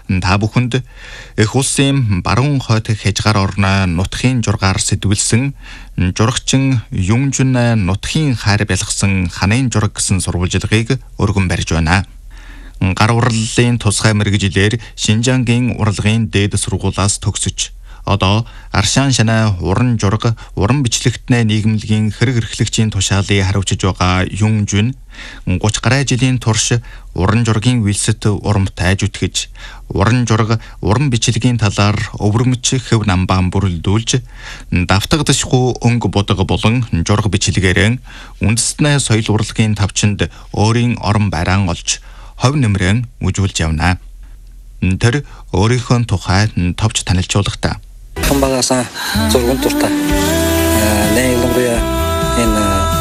та бүхэнд их улсын баруун хойд хязгаар орны нутгийн жургаар сэтгүүлсэн журагчин Юнжүн нутгийн хайр бэлгсэн ханын жураг гэсэн сурвалжилгыг өргөн барьж байна. Гар урлалын тусгай мэргэжилээр Шинжангийн урлагийн дээд сургуулиас төгсөж одоо Аршаан Шанаа уран жураг уран бичлэгтнээ нийгэмлэгийн хэрэг эрхлэгчийн тушаалыг хариуцж байгаа Юнжүн 30 гаруй жилийн турш уран жургийн вэлсэт урамтай жүтгэж уран жураг уран бичлэгийн талаар өвөрмөч хэв намбаан бүрэлдүүлж давтагдшгүй өнгө бодог болон жураг бичлэгээрэн үндэстний соёл урлагийн тавчинд өөрийн орон байраан олж хов нэмрэн үжүүлж явна. Тэр өөрийнхөө тухай товч танилцуулгахдаа хамбагасан зургуун дуртай. Нээлгүйа энэ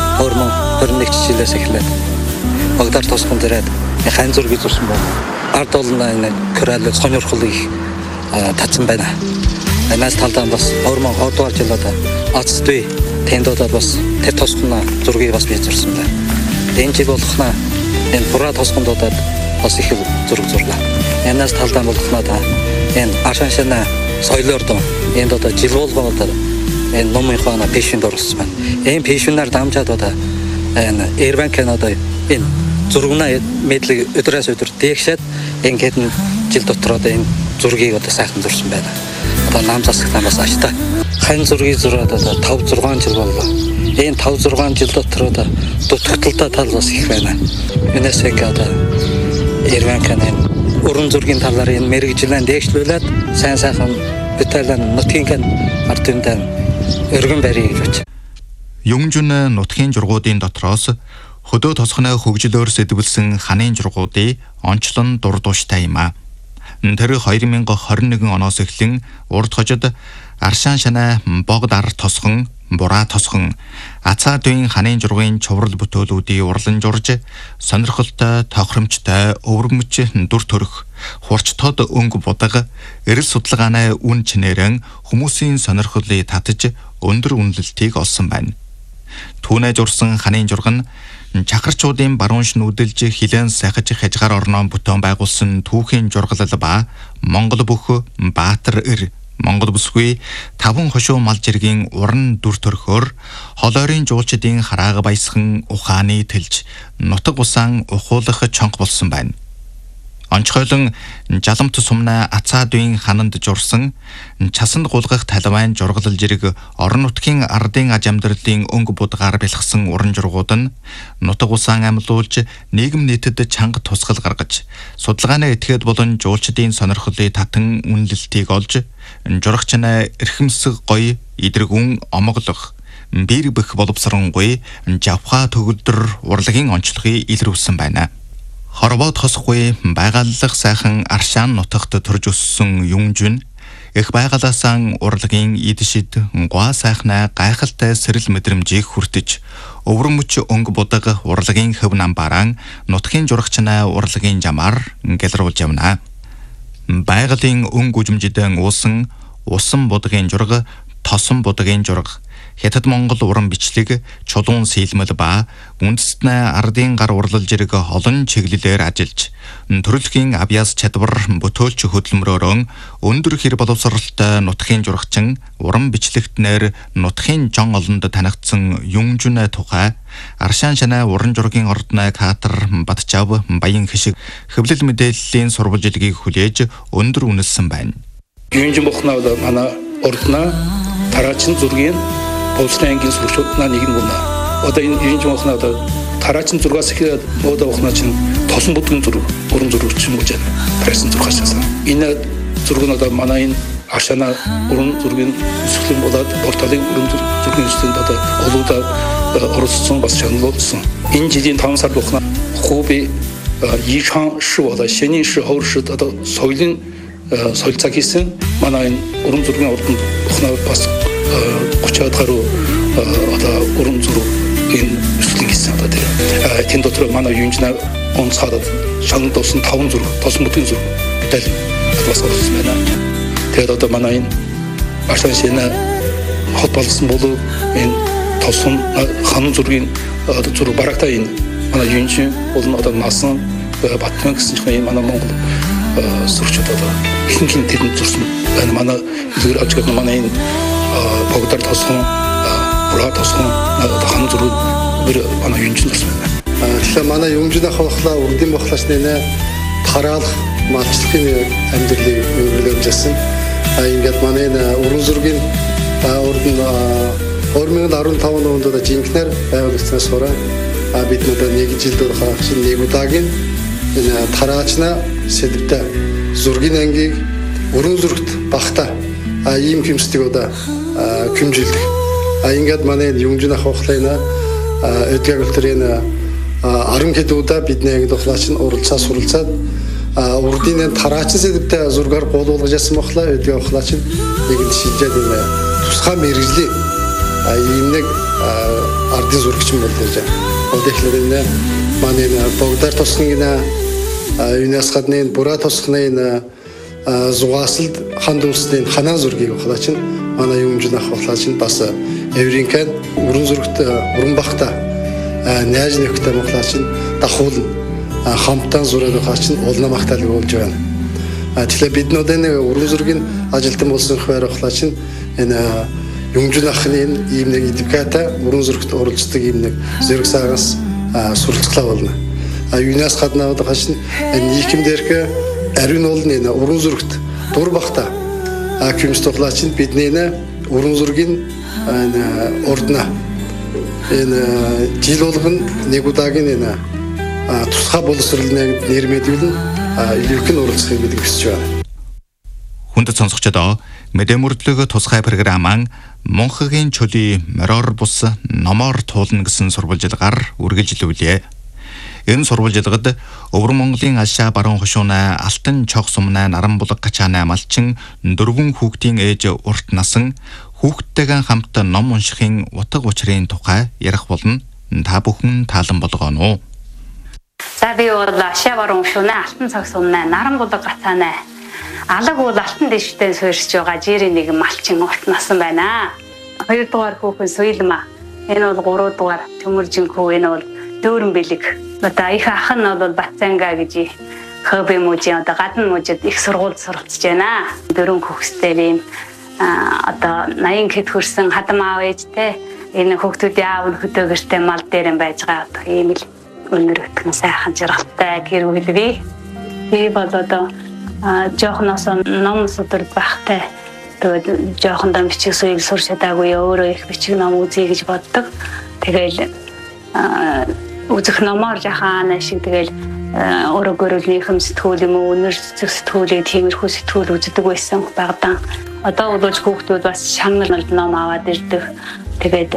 2021 жилээс эхлээд Багдаар тосгон дээрээ хайн зургийг зурсан бол ард олно энэ коралыг сонирхол их татсан байна. Энэс талдаа бас 2020 дугаар жилд Ацдүй тэндодод бас тэр тосгоно зургийг бас бий зурсан байна. Энэ жил болохна энэ бураа тосгондодод бас их зураг зурлаа. Энэс талдаа болохна та энэ Аршаан Шанаа соёлоор доо энд одоо жил болгоод энэ номын хаана пэшэнд орсон байна. Энэ пэшэнээр дамжаад одоо энэ Эрбанкэн одоо энэ зургана мэдлэг өдрөөс өдөр дээгшээд ингээд жил дотор одоо энэ зургийг одоо сайхан зурсан байна. Одоо нам засагтаа бас ажтай. Хань зургийг зураад одоо 5-6 жил боллоо. Энэ 5-6 жил дотор одоо дутагдaltaй тал бас их байна. Энэс ингээд одоо Эрбанкэн уран зургийн талаар энэ мэрэгжилэн дээгшлүүлээд сайн сайхан Италиан нутгийн ард түмэн өргөн барья гэж бач. Юнжүн нутгийн жургуудын дотроос хөдөө тосгоны хөгжлөөр сэтгүүлсэн ханын жургуудыг онцлон дурдууштай юм а. Тэр 2021 оноос эхлэн урд хожид Аршаан Шанаа Богдар тосгон, Бураа тосгон, Ацаадын ханын жургын чуврал бүтээлүүдийг урлан журж, сонирхолтой, тохиромжтой, өвөрмөч дүр төрх, хурц тод өнгө будаг, эрэл судалгааны үн чинээрэн хүмүүсийн сонирхлыг татаж өндөр үнэлэлтийг олсон байна. Түүнээ журсан ханын жураг нь чахарчуудын баруун шнүүдэлж хилэн сайхаж хязгаар орноо бүтээн байгуулсан түүхийн жургалал ба Монгол бүх Баатар эр Монгол бүсгүй 5 хошуу мал жиргийн уран дүр төрхөөр холойрын жуулчдын хараага баясхан ухааны тэлж нутаг усаан ухуулах чонх болсон байна. Онцгойлон жаламт сумна Ацаадын хананд журсан часанд гулгах талвайн жургалал жирэг орон нутгийн ардын аж амьдралын өнгө будгаар бэлгсэн уран жургууд нь нутаг усаан амьлуулж нийгэм нийтэд чанга тусгал гаргаж судалгааны этгээд болон жуулчдын сонирхлыг татан үнэлэлтийг олж журагчнаа эрхэмсэг гоё идрэгүн омоглох бэр бэх боловсронгуй жавха төгөлдөр урлагийн онцлогыг илрүүлсэн байна. Хорвоод хосгүй байгаллах сайхан Аршаан нутагт төрж өссөн Юнжүн их байгалаасан урлагийн идшид гуа сайхнаа гайхалтай сэрэл мэдрэмжийг хүртэж өвөрмөч өнгө будаг урлагийн хөв намбаран нутгийн журагчнаа урлагийн жамаар гэлрүүлж явна. Байгалийн өнгө үжимжидэн уусан усан будгийн жураг, тосон будгийн жураг Хятад Монгол уран бичлэг, чулуун сийлмэл ба үндэстний ардын гар урлал жирэг олон чиглэлээр ажиллаж, төрөлхийн авьяас чадвар бүтөөлч хөдөлмөрөөрөө өндөр хэр боловсролтой нутгийн журагчин уран бичлэгтнэр нутгийн жон олонд танигдсан Юнжүн тухай Аршаан Шанаа уран жургийн ордны Катар Батчав баян хишиг хэвлэл мэдээллийн сурвалжилгийг хүлээж өндөр үнэлсэн байна. Юнжүн бохнаа манай ордна тараачин зургийн Улсын ангийн сургалтын нэг нь байна. Одоо энэ Юнжүн бохнаа тараачин зургаас ихэд одоо бохнаа чинь тосон бүдгэн зураг, уран зураг чинь гэж байна. Прессэн зургаас. Энэ зураг нь одоо манай энэ Аршаана уран зургийн өсгөл болоод порталын уран зургийн өсгөлд одоо олоодаа оролцсон бас чанарлуулсан. Энэ жилийн 5 сард бохнаа Хубэй Йичхан шу одоо Шэнийн шу ховршид одоо соёлын соёлцаг хийсэн. Манай энэ уран зургийн ордонд бохнаа бас 30-аад гаруй одоо уран зургийн өсгөл хийсэн одоо тэр. Тэн дотор манай Юнжүн онцгойд шагнал тулсан 5 зураг, тосон бүтгэн зураг бүтээл бас орсон байна. Тэгээд одоо манай энэ Аршаан Шанаа хот болсон болов энэ тосон ханан зургийн зураг барагтаа энэ манай Юнжүн болон одоо насан Батман гэсэн чинь энэ манай Монгол сурагчид одоо ихэнх тэдэнд зурсан байна. Манай зүгээр авч гэх манай энэ Богдар Тосхон, Бураа Тосхон одоо хан зураг манай юунжин тус байна. Тэгэхээр манай юмжин ахлахлаа үрдийн бохлаач нэ тараалах малчлахын амьдралыг өөрлөмжсэн. Ингээд манай уран зургийн урд нь 2015 онд жинхнэр байгуулагдсан сураа бид нэг жил дөрөх чинь нэг удаагийн энэ тараачна сэдвтэй зургийн ангийг уран зурагт багтаа ийм хэмждэг одоо хэмжилдэг. Ингээд манай юмжин ахлахлаа эдгээр 10 хэд удаа бидний ангид ухлаач нь суралцаад урдын тараачин сэдвтэй зургаар гуулуулж яасан бохлаа эдгээр ухлаач нь нэгэн шилжээд энэ тусгай мэрэгжлийн ийм нэг ардын зурагч юм болж байна. Одоохлоор энэ манай Богдар Тосхны юунаас гадна Бураа Тосхны зугаасалд хан дүнсний ханаа зургийг ухлаач нь манай юмжин ахлаач нь бас эвринкэн уран зурагт уран багтаа найз нөхдөд мохлаач нь дахуулна хамтан зураг хаач нь улна магтаалыг болж байна. Тэгэхээр бид нүдэн уран зургийн ажилтан болсон хойрохлаач нь энэ юмжин ахны ийм нэг эдуката уран зурагт оролцдог ийм нэг зэрэг саагаас суралцлаа болно. Юунаас гадна хаач нь нийгэмдэрх ариун уулны энэ уран зурагт дур багтаа хэмжтоглаач нь бидний уран зургийн урдна энэ жил болгон нэг удаагийн энэ тусгай боловсролны нэрмэдүүл илүүх нь оролцохыг бид хүсэж байна. Хүндэт сонсогчдоо мэдэмүрдлэг тусгай програман Монхогийн чөлий мороор бус номоор туулна гэсэн сурвалжилгаар үргэлжлүүлээ. Энэ сурвалжилгад Өвөр Монголын Алшаа баруун хошууна Алтан чог сумна Наранбулаг гачаана малчин 4 хүүхдийн ээж урт насан хүүхдтэйгэн хамт ном уншихын утга учирын тухай ярих болно. Та бүхэн таалан болгоно. За би бол Алшаа баруун хошууна Алтан цог сумна Наранбулаг гацаана алаг бол алтан дэвштэй суурьж байгаа жирийн нэг малчин урт насан байна. 2 дугаар хүүхэн Суйлма. Энэ бол 3 дугаар Төмөржинхүү. Энэ бол дүүрэн бэлэг. Одоо их ах нь бол Батцанга гэж хобби мужийн одоо гадна мужид их сургууль суралцж байна. 4 хүүхэдтэй ийм одоо 80 хэд хүрсэн хадам аав ээжтэй энэ хүүхдүүдийн аав нь хөдөөгөртэй мал дээр нь байж байгаа одоо ийм л өнөр өтгөн сайхан жаргалтай гэр бүл бий. Би бол одоо жоохноос ном судраг бахтай тэгээд жоохондоо бичиг суурь сурч чадаагүй өөрөө их бичиг ном үзье гэж боддог. Тэгэл үзэх номоор жахаана шиг тэгэл өөрөө гөрөлнийхэн сэтгүүл юм уу өнөр сэтгүүлийг тиймэрхүү сэтгүүл үздэг байсан багтаа. Одоо бол хүүхдүүд бас шагнал ном аваад ирдэг. Тэгээд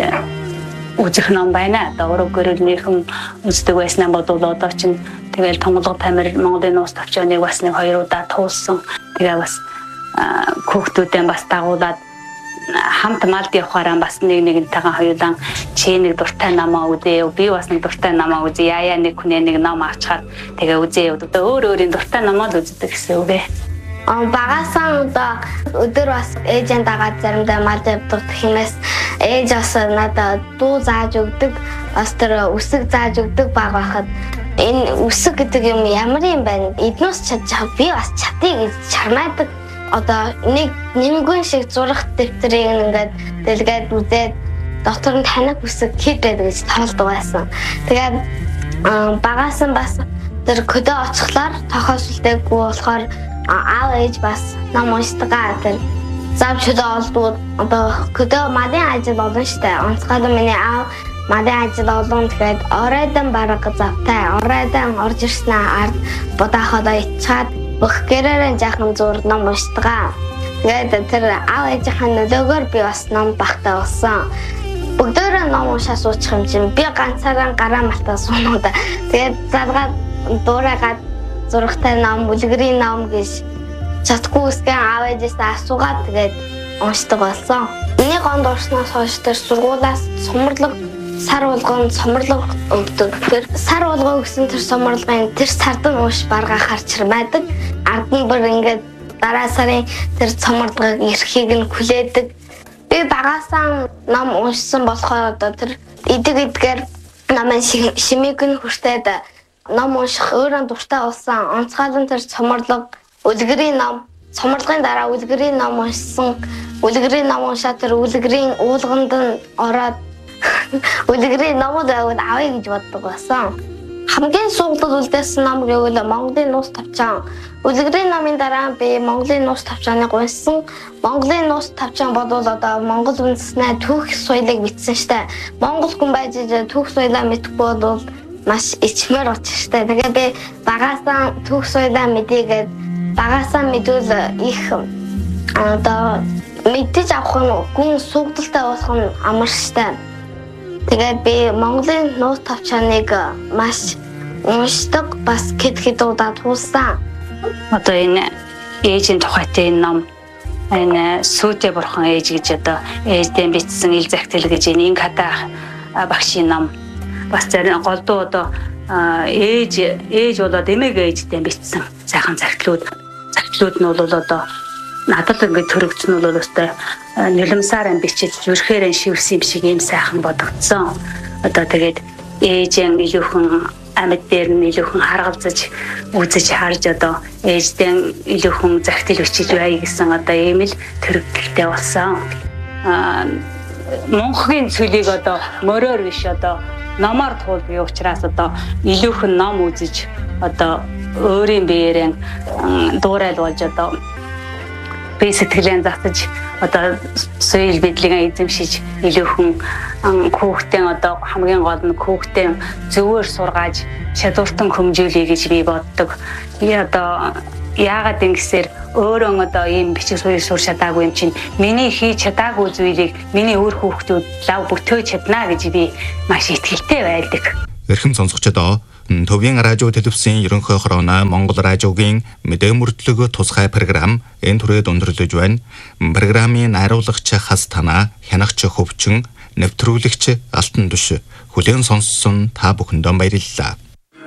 үзэх ном байна. Одоо өөрөө гөрөлнийхэн үздэг байснаа бодвол одоо чинь тэгэл Тонголго Тамир Монголын уус төвчөнийг бас 1-2 удаа туулсан. Тэгээ бас хүүхдүүдээ бас дагуулад хамт малд явахаараа бас нэгнтэйгээ хоёулаа чи нэг дуртай намаа үзээ. Би бас нэг дуртай намаа үзээ. Яа нэг хүнээ нэг ном авчаад тэгээ үзээ. Одоо өөрийн дуртай намаа л үздэг гэсэн үг ээ. Багасаа одоо өдөр бас ээжэн дагаад заримдаа мал явдаг хэмээс ээж бас надад дуу зааж өгдөг. Бас тэр үсэг зааж өгдөг баг байхад энэ үсэг гэдэг юм ямар юм бэ? Эднээс чадчих би бас чадъя гэж чармаадаг. Одоо нэг нэмгэн шиг зурах дэвтрийг ингээд дэлгээд үзээд доктор нь танах үсэг хийдэг гэж тоолдог байсан. Тэгээд багаас нь бас тэр көдөө очихлаар тохиолдолтойггүй болохоор аав ээж бас ном уншдаг. Тэр завч хөдөө олдвол одоо көдөө малын ажил олон штэ. Онцгой миний аав малын ажил олон тэгээд оройдон бараг завтай оройдон орж ирснээр ард будаахадаа ичаад бүх гэрээрээ жаахан зур ном уншдаг. Тэгээд тэр аав ээжийн нөлөөгөөр би бас ном багтаа болсон. Бүгдөө ном уншаа суучих юм чинь би ганцаараа гараа мартаа суунуудаа. Тэгээд залгаад дуурайгаад зурагтай ном, бүлгэрийн ном гэж чадгүй үсгэн аав ээжээс асуугаад тэгээд уншдаг болсон. Нэг онд орсноос хойш тэр сургуулаас сумарлаг сар болгонд сомрлого өгдөг. Тэр сар болгоо өгсөн тэр сомрлогын тэр сард нь ууш баргаа харч байдаг. Ард нь бүр ингээд дараа сарын тэр сомрлогыг эрхийг нь хүлээдэг. Би багасаа ном уншсан болохоор одоо тэр эдгээр намын шимийг нь хүртээд ном унших өөрөө дуртай болсон. Онцгойлон тэр сомрлого үлгэрийн ном, цомрлогын дараа үлгэрийн ном уншсан. Үлгэрийн ном уншаад тэр үлгэрийн уулганд нь ороод үлгэрийн номууд авъя гэж боддог байсан. Хамгийн суугдал үлдээсэн ном гэвэл Монголын нууц тавчаан. Үлгэрийн номын дараа би Монголын нууц тавчааныг уншсан. Монголын нууц тавчаан бодвол одоо Монгол үндэснээ түүх соёлыг бичсэн штэ. Монгол хүн байж түүх соёлоо мэдэхгүй бол маш ичмэр учиртай. Тэгээ би багаасаа түүх соёлоо мэдээгээд багаасаа мэдвэл их одоо мэдээж авах нь гүн суугдалтай болох нь амар штэ. Тэгээд би Монголын нууц тавчааныг маш уншдаг, бас хэд удаа туулсан. Одоо энэ ээжийн тухайтай энэ ном энэ Сүйтэй бурхан ээж гэж одоо ээждээ бичсэн ил захидал гэж энэ хатаа багшийн ном. Бас зарим голдуу одоо ээж болоод эмээг ээждээ бичсэн сайхан захидлууд нь бол одоо надад ингээд төрөгцөн нь бол өстой нулимсаар бичиж зүрхээр шивэрсэн юм шиг ийм сайхан бодогдсон. Одоо тэгээд ээжэн илүүхэн амьд дээр нь илүүхэн харгалзаж үзэж харж одоо ээждэн илүүхэн захидал бичиж бай гэсэн одоо ийм л төрөгдөлтэй болсон. Монхгийн цөлийг одоо мороор биш одоо номоор туулдаг учраас одоо илүүхэн ном үзэж одоо өөрийн биеэрээ дуурай болж одоо би сэтгэлээ засаж одоо соёл бидлэгээ эзэмшиж илүүхэн хүүхдээ одоо хамгийн гол нь хүүхдээ зөвөр сургааж чадвартан хөгжүүлэе гэж би боддог. Би одоо яагаад ингэсээр өөрөө одоо ийм бичиг суурийг сурч чадаагүй юм чинь миний хийж чадаагүй зүйлийг миний өөр хүүхдүүд лав бүтээж чадна гэж би маш итгэлтэй байдаг. Эрхэм сонсогчдоо Төвийн радио телевизийн ерөнхий хорооно Монгол радиогийн мэдээ мөрдлөг тусгай програм энэ түрээд өндөрлөж байна. Програмын найруулагч Хас Танаа, хянагч Хөвчин, нэвтрүүлэгч Алтан Түш хүлээн сонссон та бүхэндээ баярлалаа.